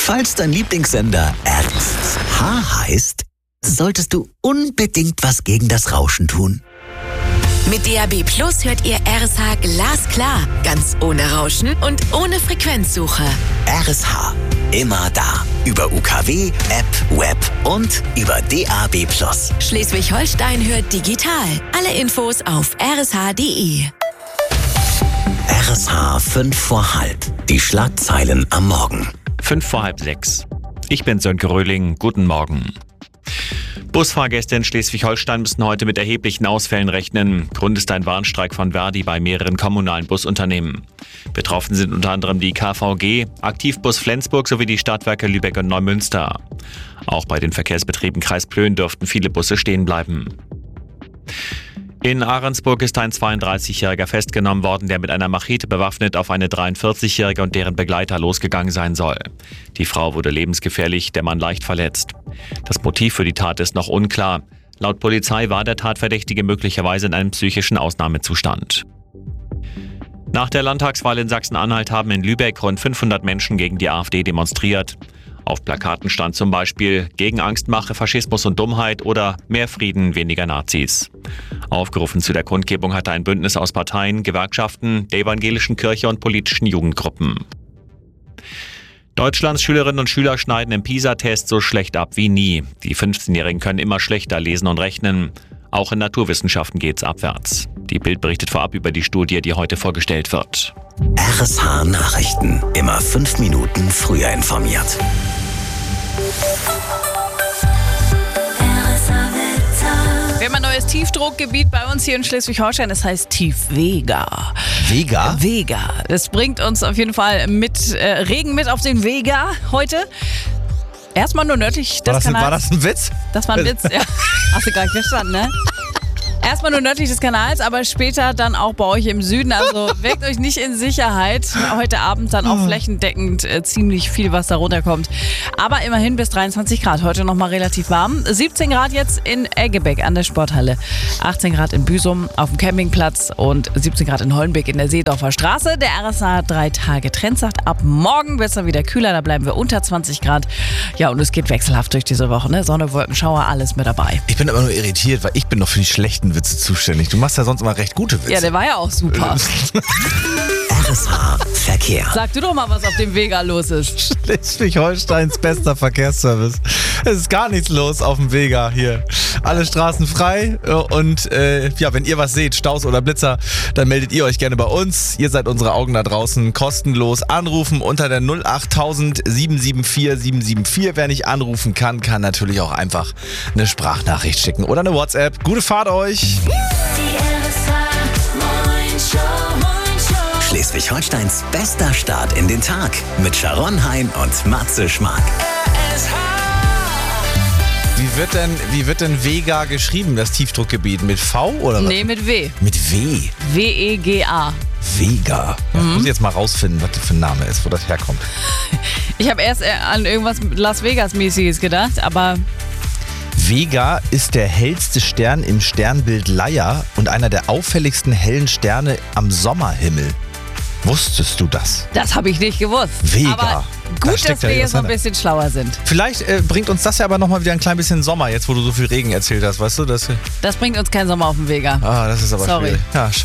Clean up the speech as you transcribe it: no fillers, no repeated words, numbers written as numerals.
Falls dein Lieblingssender RSH heißt, solltest du unbedingt was gegen das Rauschen tun. Mit DAB Plus hört ihr RSH glasklar, ganz ohne Rauschen und ohne Frequenzsuche. RSH, immer da. Über UKW, App, Web und über DAB Plus. Schleswig-Holstein hört digital. Alle Infos auf rsh.de. RSH 5 vor halb. Die Schlagzeilen am Morgen. 5:05. Ich bin Sönke Röhling. Guten Morgen. Busfahrgäste in Schleswig-Holstein müssen heute mit erheblichen Ausfällen rechnen. Grund ist ein Warnstreik von Verdi bei mehreren kommunalen Busunternehmen. Betroffen sind unter anderem die KVG, Aktivbus Flensburg sowie die Stadtwerke Lübeck und Neumünster. Auch bei den Verkehrsbetrieben Kreis Plön dürften viele Busse stehen bleiben. In Ahrensburg ist ein 32-Jähriger festgenommen worden, der mit einer Machete bewaffnet auf eine 43-Jährige und deren Begleiter losgegangen sein soll. Die Frau wurde lebensgefährlich, der Mann leicht verletzt. Das Motiv für die Tat ist noch unklar. Laut Polizei war der Tatverdächtige möglicherweise in einem psychischen Ausnahmezustand. Nach der Landtagswahl in Sachsen-Anhalt haben in Lübeck rund 500 Menschen gegen die AfD demonstriert. Auf Plakaten stand zum Beispiel gegen Angstmache, Faschismus und Dummheit oder mehr Frieden, weniger Nazis. Aufgerufen zu der Kundgebung hatte ein Bündnis aus Parteien, Gewerkschaften, der evangelischen Kirche und politischen Jugendgruppen. Deutschlands Schülerinnen und Schüler schneiden im PISA-Test so schlecht ab wie nie. Die 15-Jährigen können immer schlechter lesen und rechnen. Auch in Naturwissenschaften geht's abwärts. Die Bild berichtet vorab über die Studie, die heute vorgestellt wird. RSH Nachrichten. Immer 5 Minuten früher informiert. Wir haben ein neues Tiefdruckgebiet bei uns hier in Schleswig-Holstein. Das heißt Tiefvega. Vega? Vega. Das bringt uns auf jeden Fall mit Regen mit auf den Vega heute. Erstmal nur nördlich des Kanals. War das ein Witz? Das war ein Witz, ja. Hast du gar nicht verstanden, ne? Erstmal nur nördlich des Kanals, aber später dann auch bei euch im Süden. Also wirkt euch nicht in Sicherheit. Heute Abend dann auch flächendeckend ziemlich viel, was da runterkommt. Aber immerhin bis 23 Grad. Heute nochmal relativ warm. 17 Grad jetzt in Eggebeck an der Sporthalle. 18 Grad in Büsum auf dem Campingplatz und 17 Grad in Hollenbeek in der Seedorfer Straße. Der RSH 3 Tage Trend sagt, ab morgen wird es dann wieder kühler. Da bleiben wir unter 20 Grad. Ja, und es geht wechselhaft durch diese Woche. Ne? Sonne, Wolken, Schauer, alles mit dabei. Ich bin aber nur irritiert, weil ich bin noch für die schlechten Witze zuständig. Du machst ja sonst immer recht gute Witze. Ja, der war ja auch super. RSH Verkehr. Sag du doch mal, was auf dem Vega los ist. Schleswig-Holsteins bester Verkehrsservice. Es ist gar nichts los auf dem Vega hier. Alle Straßen frei und wenn ihr was seht, Staus oder Blitzer, dann meldet ihr euch gerne bei uns. Ihr seid unsere Augen da draußen. Kostenlos anrufen unter der 08000 774 774. Wer nicht anrufen kann, kann natürlich auch einfach eine Sprachnachricht schicken oder eine WhatsApp. Gute Fahrt euch! Schleswig-Holsteins bester Start in den Tag mit Sharon Hein und Matze Schmark. Wie wird denn Vega geschrieben, das Tiefdruckgebiet? Mit V oder was? Nee, mit W. Mit W. W-E-G-A. Vega. Ja, muss ich jetzt mal rausfinden, was das für ein Name ist, wo das herkommt. Ich habe erst an irgendwas Las Vegas-mäßiges gedacht, aber... Vega ist der hellste Stern im Sternbild Leier und einer der auffälligsten hellen Sterne am Sommerhimmel. Wusstest du das? Das habe ich nicht gewusst. Vega. Aber gut, dass wir jetzt noch ein bisschen schlauer sind. Vielleicht bringt uns das ja aber nochmal wieder ein klein bisschen Sommer, jetzt wo du so viel Regen erzählt hast, weißt du? Das bringt uns keinen Sommer auf dem Vega. Das ist aber Sorry. schwierig. Ja, schade.